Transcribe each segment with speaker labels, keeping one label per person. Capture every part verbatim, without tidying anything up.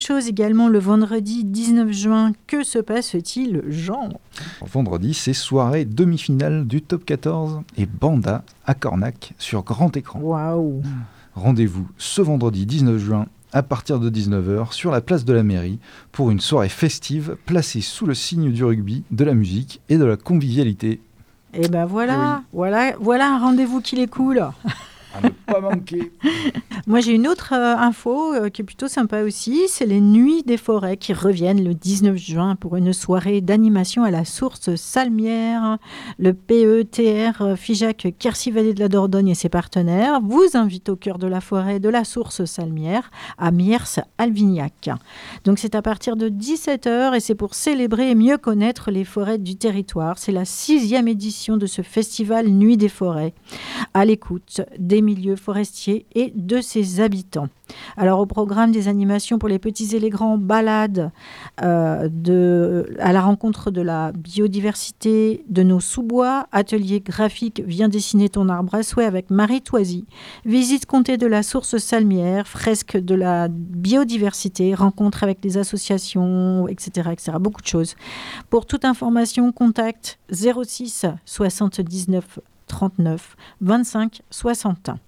Speaker 1: Chose également le vendredi dix-neuf juin, que se passe-t-il, Jean ?
Speaker 2: Vendredi, c'est soirée demi-finale du top quatorze et Banda à Cornac sur grand écran.
Speaker 1: Waouh !
Speaker 2: Rendez-vous ce vendredi dix-neuf juin à partir de dix-neuf heures sur la place de la mairie pour une soirée festive placée sous le signe du rugby, de la musique et de la convivialité.
Speaker 1: Et ben voilà, oui. voilà, voilà un rendez-vous qui est cool.
Speaker 2: À ne pas manquer.
Speaker 1: Moi, j'ai une autre euh, info euh, qui est plutôt sympa aussi. C'est les Nuits des Forêts qui reviennent le dix-neuf juin pour une soirée d'animation à la source Salmière. Le P E T R euh, FIJAC Quercy-Vallée de la Dordogne et ses partenaires vous invitent au cœur de la forêt de la source Salmière à Miers-Alvignac. Donc, c'est à partir de dix-sept heures et c'est pour célébrer et mieux connaître les forêts du territoire. C'est la sixième édition de ce festival Nuits des Forêts, à l'écoute des milieux forestiers et de ses habitants. Alors au programme des animations pour les petits et les grands, balades euh, de, à la rencontre de la biodiversité de nos sous-bois, atelier graphique Viens dessiner ton arbre à souhait avec Marie Toisy, visite comptée de la source Salmière, fresque de la biodiversité, rencontre avec les associations, et cetera, et cetera. Beaucoup de choses. Pour toute information, contact zéro six soixante-dix-neuf trente-neuf vingt-cinq soixante et un.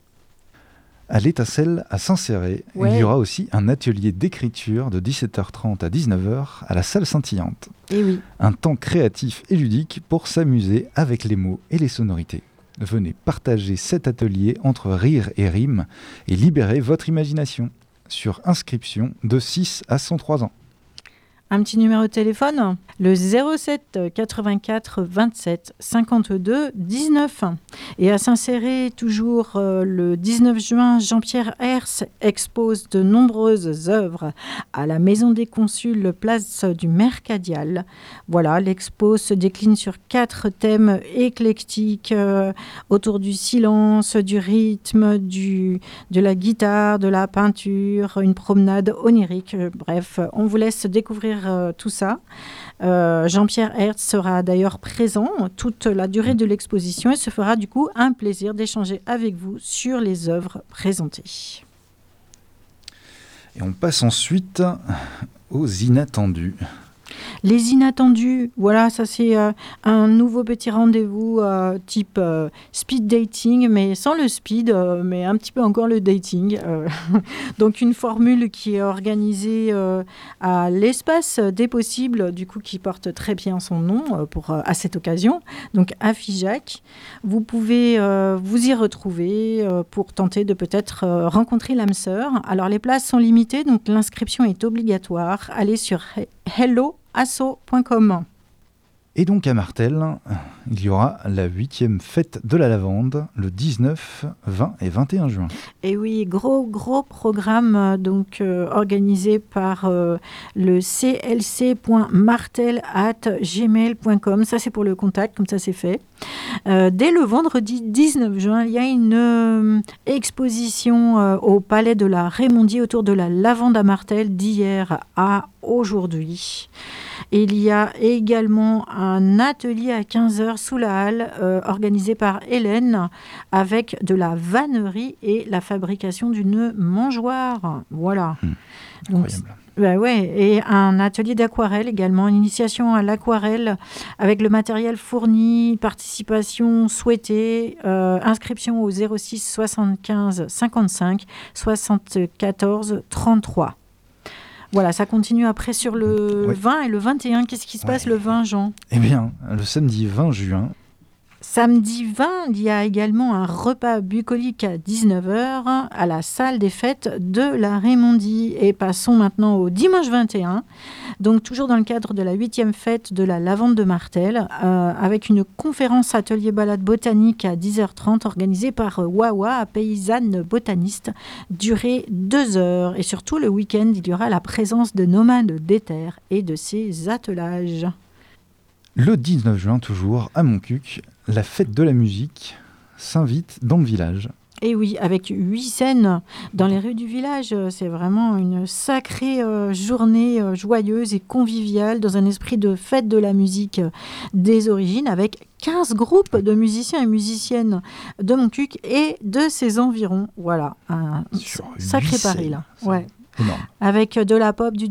Speaker 2: À l'Étincelle, à Saint-Céré, ouais. Il y aura aussi un atelier d'écriture de dix-sept heures trente à dix-neuf heures à la salle scintillante.
Speaker 1: Et oui.
Speaker 2: Un temps créatif et ludique pour s'amuser avec les mots et les sonorités. Venez partager cet atelier entre rire et rime et libérer votre imagination. Sur inscription de six à cent trois ans.
Speaker 1: Un petit numéro de téléphone, le zéro sept quatre-vingt-quatre vingt-sept cinquante-deux dix-neuf. Et à Saint-Céré, toujours euh, le dix-neuf juin, Jean-Pierre Herse expose de nombreuses œuvres à la Maison des Consuls, place du Mercadial. Voilà, l'expo se décline sur quatre thèmes éclectiques euh, autour du silence, du rythme, du, de la guitare, de la peinture, une promenade onirique. Bref, on vous laisse découvrir Euh, tout ça. Euh, Jean-Pierre Hertz sera d'ailleurs présent toute la durée de l'exposition et se fera du coup un plaisir d'échanger avec vous sur les œuvres présentées.
Speaker 2: Et on passe ensuite aux inattendus.
Speaker 1: Les inattendus, voilà, ça c'est euh, un nouveau petit rendez-vous euh, type euh, speed dating, mais sans le speed, euh, mais un petit peu encore le dating. Euh, donc une formule qui est organisée euh, à l'espace des possibles, du coup qui porte très bien son nom euh, pour, euh, à cette occasion, donc à FIJAC. Vous pouvez euh, vous y retrouver euh, pour tenter de peut-être euh, rencontrer l'âme sœur. Alors les places sont limitées, donc l'inscription est obligatoire. Allez sur hello asso point com.
Speaker 2: Et donc à Martel, il y aura la huitième fête de la lavande le dix-neuf, vingt et vingt et un juin.
Speaker 1: Et oui, gros gros programme donc euh, organisé par euh, le c l c point martel arobase gmail point com. Ça c'est pour le contact, comme ça c'est fait. Euh, dès le vendredi dix-neuf juin, il y a une euh, exposition euh, au Palais de la Raymondie autour de la lavande à Martel d'hier à aujourd'hui. Il y a également un atelier à quinze heures sous la halle euh, organisé par Hélène avec de la vannerie et la fabrication d'une mangeoire. Voilà.
Speaker 2: Mmh,
Speaker 1: Donc,
Speaker 2: incroyable.
Speaker 1: Bah ouais, et un atelier d'aquarelle également, une initiation à l'aquarelle avec le matériel fourni, participation souhaitée, euh, inscription au zéro six soixante-quinze cinquante-cinq soixante-quatorze trente-trois. Voilà, ça continue après sur le
Speaker 2: ouais.
Speaker 1: vingt et le vingt et un. Qu'est-ce qui se passe ouais. le vingt, Jean ?
Speaker 2: Eh bien, le samedi vingt juin.
Speaker 1: Samedi vingt, il y a également un repas bucolique à dix-neuf heures à la salle des fêtes de la Raymondie. Et passons maintenant au dimanche vingt et un, donc toujours dans le cadre de la huitième fête de la lavande de Martel, euh, avec une conférence atelier balade botanique à dix heures trente organisée par Wawa, paysanne botaniste, durée deux heures. Et surtout le week-end, il y aura la présence de nomades d'éther et de ses attelages.
Speaker 2: Le dix-neuf juin, toujours, à Montcuq, la fête de la musique s'invite dans le village.
Speaker 1: Et oui, avec huit scènes dans les rues du village. C'est vraiment une sacrée euh, journée euh, joyeuse et conviviale dans un esprit de fête de la musique euh, des origines, avec quinze groupes de musiciens et musiciennes de Montcuq et de ses environs. Voilà, un Sur sacré pari là. Ouais.
Speaker 2: énorme.
Speaker 1: Avec de la pop, du